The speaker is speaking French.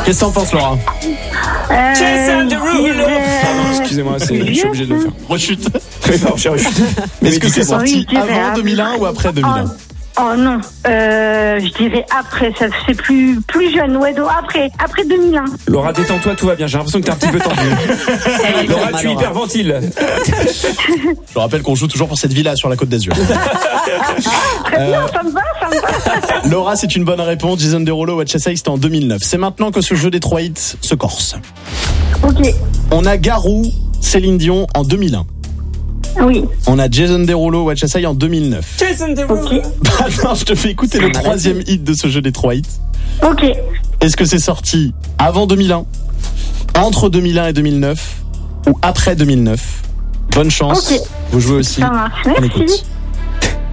Qu'est-ce que t'en penses, Laura? Jason Derulo. Pardon, excusez-moi, je suis obligé de le faire. Rechute. Est-ce que c'est sorti Oui, je dirais avant 2001 ou après 2001? Oh non, je dirais après, ça c'est plus jeune, ouais, donc après 2001. Laura, détends-toi, tout va bien. J'ai l'impression que t'es un petit peu tendu. Laura, tu hyperventiles. Je rappelle qu'on joue toujours pour cette villa sur la Côte d'Azur. Très bien, ça me va. Laura, c'est une bonne réponse. Jason Derulo, What You Say, c'était en 2009. C'est maintenant que ce jeu des 3 hits se corse. Ok, On a Garou, Céline Dion en 2001. oui, On a Jason Derulo, What You Say en 2009. Jason Derulo. ok, Maintenant, je te fais écouter le 3e hit de ce jeu des 3 hits. ok. Est-ce que c'est sorti avant 2001, entre 2001 et 2009 ou après 2009? Bonne chance. Ok. Vous jouez aussi. Ça marche, On merci. écoute.